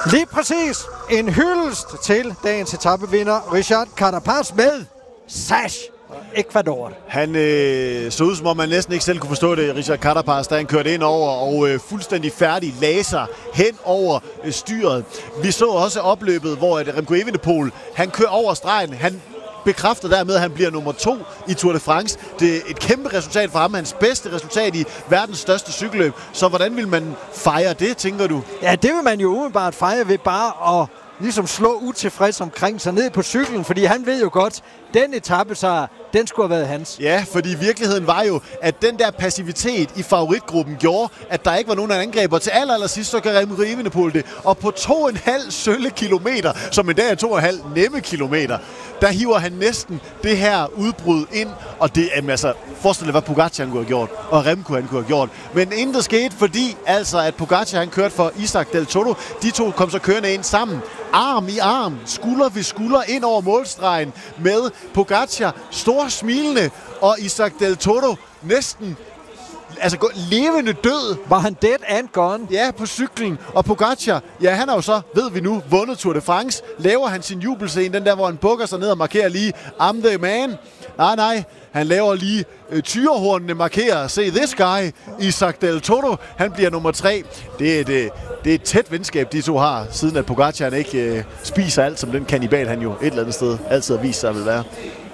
Lige præcis. En hyldest til dagens etapevinder, Richard Carapaz med Sash. Ecuador. Han så ud, som om man næsten ikke selv kunne forstå det, Richard Carapaz, da han kørte ind over og fuldstændig færdig laser hen over styret. Vi så også opløbet, hvor Remco Evenepoel, han kører over stregen. Han bekræfter dermed, at han bliver nummer 2 i Tour de France. Det er et kæmpe resultat for ham, hans bedste resultat i verdens største cykelløb. Så hvordan vil man fejre det, tænker du? Ja, det vil man jo umiddelbart fejre ved bare at ligesom slå utilfreds omkring sig ned på cyklen, fordi han ved jo godt, den etape, så den skulle have været hans. Ja, fordi virkeligheden var jo, at den der passivitet i favoritgruppen gjorde, at der ikke var nogen angreber. Til allersidst, så kan Remco Evenepoel det. Og på 2,5 sølle kilometer, som i dag er 2,5 nemme kilometer, der hiver han næsten det her udbrud ind. Og det er altså, forestil dig, hvad Pogacar han kunne have gjort, og Remco han kunne have gjort. Men intet skete, fordi altså, at Pogacar han kørte for Isaac Del Toro. De to kom så kørende ind sammen. Arm i arm, skulder ved skulder ind over målstregen med Pogacar stor smilende, og Isaac Del Toro næsten levende død. Var han dead and gone? Ja, på cyklen. Og Pogacar, ja, han har jo så, ved vi nu, vundet Tour de France. Laver han sin jubelscene, den der, hvor han bukker sig ned og markerer lige, I'm the man. Nej, han laver lige tyrehornene markerer, se this guy, Isaac Del Toro, han bliver nummer 3. Det er et tæt venskab, de to har, siden at Pogacar ikke spiser alt, som den kannibal, han jo et eller andet sted altid har vist sig at vil være.